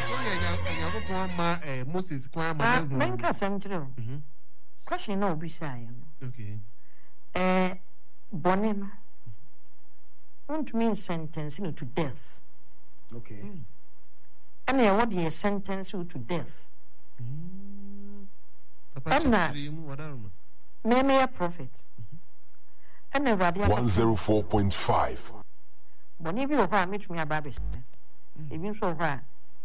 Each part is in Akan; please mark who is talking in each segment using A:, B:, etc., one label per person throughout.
A: Moses
B: menka semchiro. Question no bisaya.
A: Okay.
B: Boneno. Won't mean sentence to death.
C: Okay.
B: And I want the sentence to death.
A: Papa,
B: Name a prophet. And a
D: 104.5.
B: But if you are meet me a baby, even so far.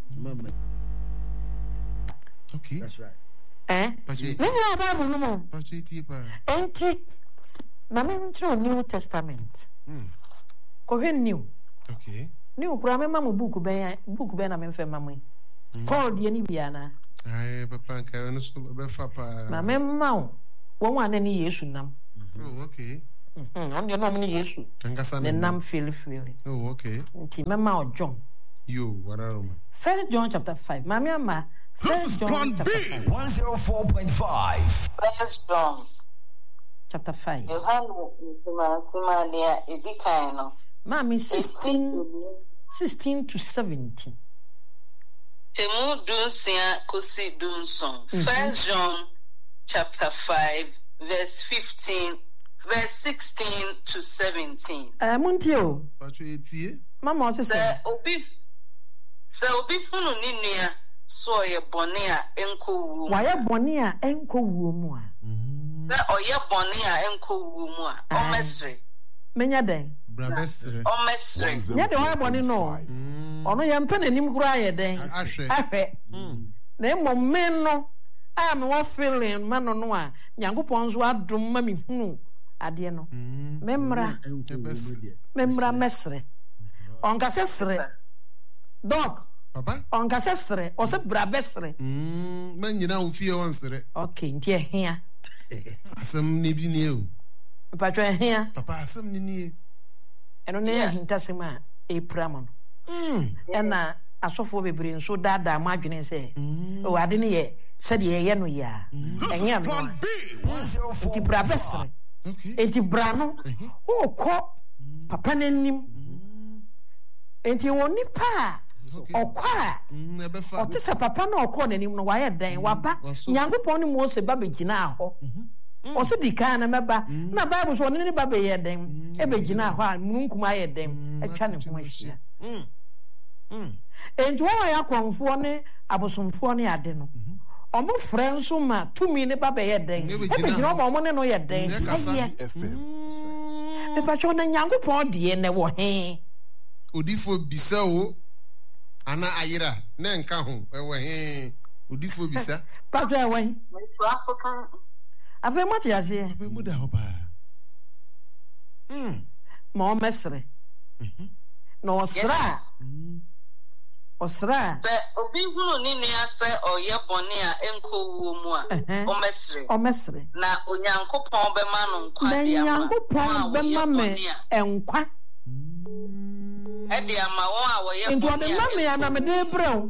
A: Okay.
C: That's right.
B: Ain't Mamma New Testament. Kohen new.
A: Okay.
B: New Gramma book ben I'm infamous. Called the Anibiana.
A: Aye, Papa, can Papa.
B: Mamma, one any issue now.
A: Oh, okay.
B: On your nominee issue. And nam feel freely.
A: Oh, okay.
B: Mama or John.
A: You, what are you?
B: 1 John chapter 5. Mamma,
D: This is Plan B 104.5.
E: 1 John
B: chapter 5. Mammy 16 to 17.
E: Temu dunsia kosi dunson. 1 John chapter 5 verse 16 to 17.
B: Muntio. Mama says, Obi
E: hunu ni nua so ye bone a enko wu.
B: Why a bone a enko wu mu a?
E: Na oye bone a enko wu mu a. Omesre.
B: Menya den.
A: Brabesre.
E: Omesre.
B: Nya de wa bone no. Ono ye mpa nanim kura ye den. Ahwe. Na emom no a me wo feeling ma no a Nyankopon so adom ma me hunu ade no. Memra mesre. Onka sesre. Dog.
A: Papa?
B: Onka sesre, o se brabesre.
A: Man nyina wo fie wonsere.
B: Okay, nti ehia.
A: Asem ne bi ne o.
B: Patro ehia.
A: Papa asem ne nie.
B: Eno ne hintasem a epram no. Ena asofo bebre nso dada ma adwene se. O ade ne ye se de ye no ya. Ehia no. Nti brabesre.
A: Okay.
B: Enti brano. O ko papa nanim. Enti woni pa okwa otese papa na okọ nanim no waye den waba Nyankopon ni Mose ba begina ho o se dika na meba na Bible so ne ba be ye den e begina ho a mununkum aye den atwa ne ho ahia enti wo ya konfo ne abosomfo ne ade no omo frenso ma tumi ne ba be ye den e begina omo ne no ye den aye e ba cho na Nyankopon de ne wo he
A: odifo bisa o ana ayira na nka ho ewe he odifo bisa
B: patro ewe
E: to African
B: afa mo ti ase
A: abe mu da ho ba
B: ma o mesre no osra
E: be obi hunu ni nua se oye bone a enko wuo mu a o mesre na Onyankopon be ma no nkwa dia ma
B: Onyankopon be ma me enkwa
E: Edi ama won a wo ye
B: into the mame ana me de brɛ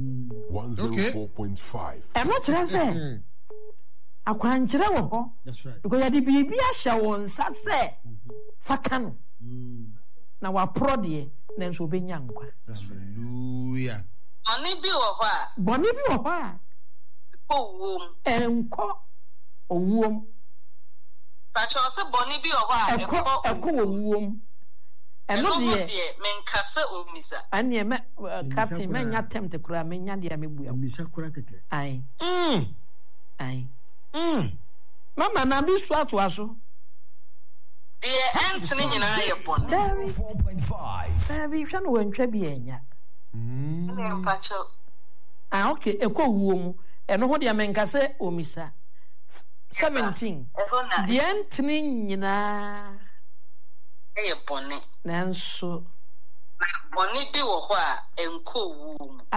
D: 104.5.
B: Eno kyerɛ sɛ akwankyerɛ wɔ hɔ.
C: That's right.
B: Because yɛde biribi ahyɛ wɔn nsa sɛ faka no na waporɔ deɛ na nso obɛnya nkwa.
A: Hallelujah.
E: Oni bi wɔ hɔ a
B: Bɔne bi wɔ hɔ a
E: owuom
B: ɛnkɔ owuom.
E: Pacho se boni bi wɔ hɔ a
B: ɛkɔ owuom. Ɛno deɛ
E: menkasa omisa.
B: Ane me captain menya tempt kura menya deɛ mebuam.
C: Omisa kura keke.
B: Ai. Ai. Mama na bi so ato aso.
E: Deɛ ensene nyinaa yɛ bɔne.
D: 104.5.
B: Dabi hwa no wantwa bi anya.
E: Ne mpacho.
B: Okay, ɛkɔ owuom. Ɛno ho deɛ menkasa omisa. 17. Deɛ ntene nyinaa
E: Eye bɔne.
B: Nanso
E: Bɔne bi wɔ hɔ a enko wu mu.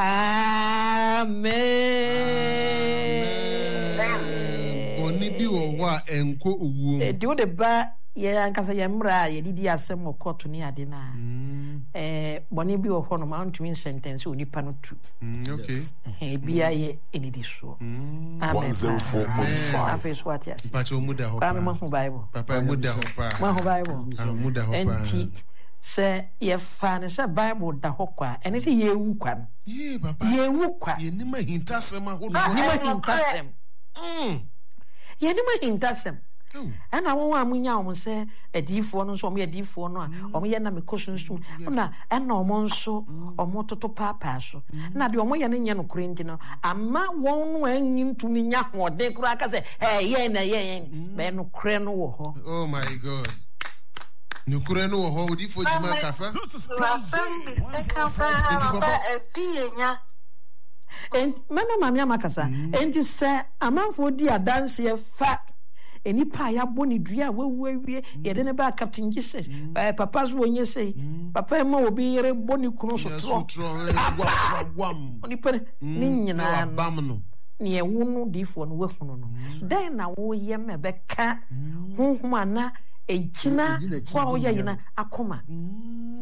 B: Amen.
A: Bɔne bi wɔ hɔ a enko owuom.
B: De wo de ba ye ankasa ye mra ye didi asɛm wɔ court ne ade na. Bɔne bi wɔ hɔ no ma ntumi sentence onipa no tu.
A: Okay.
B: Bia ye enidi so. Amen.
D: 104.5.
B: Afei so ati ase.
A: Pacho mu da hɔ.
B: Kwa me ho Bible.
A: Papa mu da hɔ pa.
B: Mo ho Bible.
A: Mu da hɔ pa.
B: Enti se ye fa ne se Bible da hɔ kwa ene se ye wu kwa no
A: ye baba
B: ye wu kwa
A: ye ni ma hintasem ahono
B: ni ma hintasem ye ni ma hintasem ana won wa munya om se adifo no so om ye adifo no a om ye na me kosunsun na ana om nso om toto papa so na de om ye ne nye no korenti no ama won no anyin tu ni nya hode kura aka se ye na ye be no kure no wo ho.
A: Oh my God. No kure no wo ho adifo di ma kasa
B: and mama mamia makasa enti se amanfo di adanse fa enipa ya boni dua wewu awie ye de ne ba Captain Jesus papa so wonye sei papa ma obi yere boni kunu so tro wam oni pere ni nyina no ne ewunu difo no wefunu no den na wo ye mebeka honhom ana ejina kwa wo ye yina akoma